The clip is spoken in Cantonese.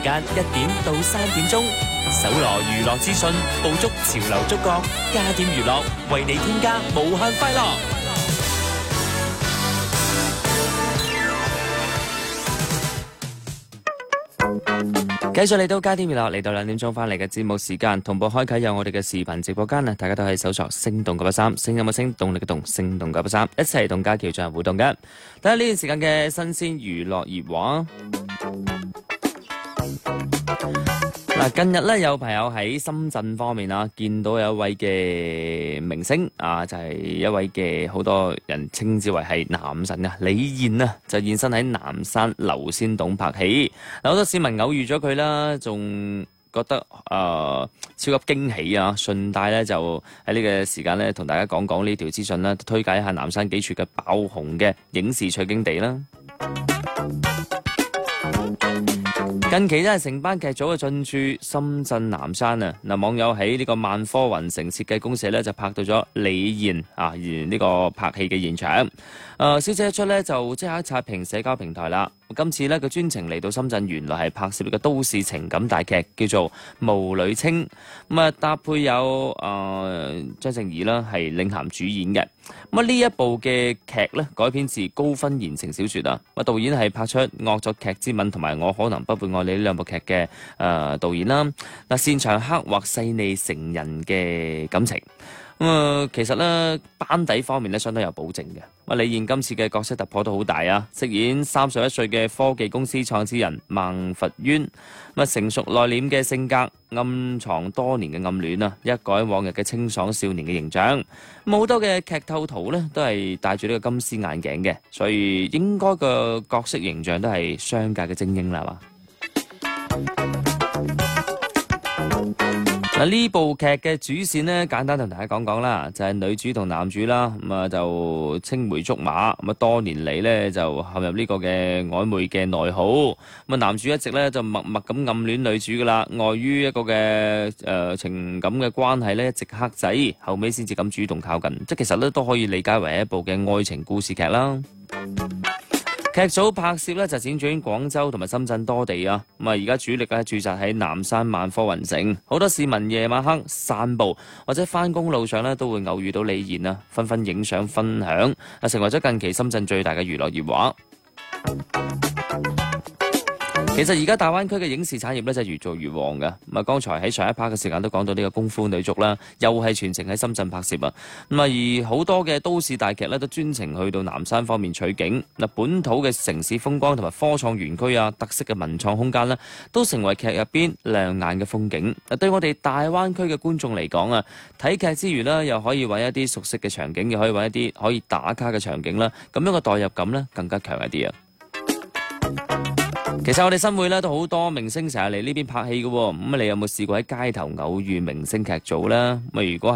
間1點到3點鐘，搜羅娛樂資訊，捕捉潮流觸覺，加點娛樂，為你添加無限快樂。繼續嚟到加點娛樂，嚟到2點鐘翻嚟嘅節目時間，同步開啟有我哋嘅視頻直播間啊！大家都可以搜索聲動983，聲音嘅聲，動力嘅動，聲動983，一齊同家喬進行互動嘅。睇下呢段時間嘅新鮮娛樂熱話。嗱，近日咧有朋友喺深圳方面啊，見到有一位嘅明星啊，就係一位嘅好多人稱之為係男神啊，李現啊，就現身喺南山流仙洞拍戲。嗱，好多市民偶遇咗佢啦，仲覺得超級驚喜啊！順帶咧就喺呢個時間咧同大家講講呢條資訊啦，推介一下南山幾處嘅爆紅嘅影視取景地啦。近期咧成班劇組嘅進駐深圳南山啊！嗱，網友喺呢個萬科雲城設計公社咧就拍到咗李現啊，而呢個拍戲嘅現場。消息一出咧就即刻刷屏社交平台啦。今次咧佢專程嚟到深圳，原來係拍攝呢個都市情感大劇，叫做《巫女清》。咁啊，搭配有張靜怡啦，係領銜主演嘅。咁啊，呢一部嘅劇咧改編自高分言情小說啊。咁導演係拍出《惡作劇之吻》同埋《我可能不會愛你》呢兩部劇嘅導演啦。嗱，擅長刻畫細膩成人嘅感情。其實咧班底方面咧相當有保證嘅。李現今次嘅角色突破都好大啊！飾演31歲嘅科技公司創始人孟佛淵，成熟內斂嘅性格，暗藏多年嘅暗戀啊，一改往日嘅清爽少年嘅形象。好多嘅劇透圖咧都係戴住呢個金絲眼鏡嘅，所以應該個角色形象都係商界嘅精英啦，係嘛？呢部劇嘅主線呢，簡單同大家講講啦，就係女主同男主啦，就青梅竹馬，多年嚟呢，就陷入呢個嘅曖昧嘅內耗。男主一直呢，就默默咁暗戀女主噶啦，礙於一個嘅情感嘅關係呢，一直克制，後尾先至咁主動靠近，即其實呢，都可以理解為一部嘅愛情故事劇啦。劇組拍攝咧就輾轉廣州同埋深圳多地啊，而家主力咧駐紮喺南山萬科雲城，好多市民夜晚黑散步或者翻工路上咧都會偶遇到李現啊，紛紛影相分享，成為咗近期深圳最大嘅娛樂熱話。其實而家大灣區嘅影視產業咧就係越做越旺嘅。剛才喺上一 part 嘅時間都講到呢個功夫女足啦，又係全程喺深圳拍攝啊。而好多嘅都市大劇咧都專程去到南山方面取景。本土嘅城市風光同埋科創園區啊，特色嘅文創空間咧，都成為劇入邊亮眼嘅風景。對我哋大灣區嘅觀眾嚟講啊，睇劇之餘呢，又可以揾一啲熟悉嘅場景，又可以揾一啲可以打卡嘅場景啦，咁樣嘅代入感咧更加強一啲啊。其實我哋新會咧都好多明星成日嚟呢邊拍戲嘅，咁你有冇試過喺街頭偶遇明星劇組呢？如果